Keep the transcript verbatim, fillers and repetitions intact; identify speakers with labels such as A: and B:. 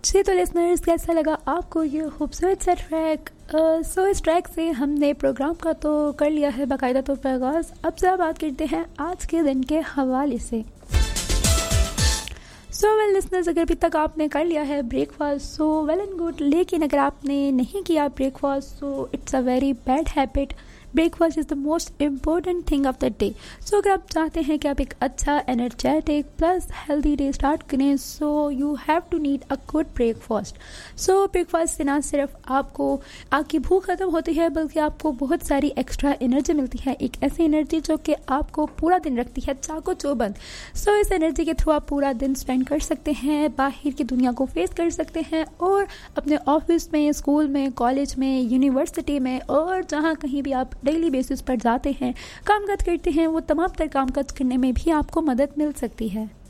A: जी तो लिसनर्स, कैसा लगा आपको ये खूबसूरत सा ट्रैक? सो इस ट्रैक से हमने प्रोग्राम का तो कर लिया है बाकायदा तौर पर आगाज़। अब ज़रा बात करते हैं आज के दिन के हवाले से। सो वेल लिसनर्स, अगर अभी तक आपने कर लिया है breakfast so well and good, लेकिन अगर आपने नहीं किया breakfast so it's a very bad habit. Breakfast is the most important thing of the day. सो अगर आप चाहते हैं कि आप एक अच्छा energetic plus healthy day start करें so you have to need a good breakfast. So breakfast से ना सिर्फ आपको आपकी भूख ख़त्म होती है बल्कि आपको बहुत सारी एक्स्ट्रा एनर्जी मिलती है, एक ऐसी एनर्जी जो कि आपको पूरा दिन रखती है चाको चौबंद। सो इस एनर्जी के थ्रू आप पूरा दिन स्पेंड कर सकते हैं, बाहर की दुनिया को फेस कर सकते हैं और अपने ऑफिस में, स्कूल में, कॉलेज में, यूनिवर्सिटी में और जहाँ कहीं भी आप डेली बेसिस पर जाते हैं, कामकाज करते हैं, वो तमाम तर कामकाज करने में भी आपको मदद मिल सकती है।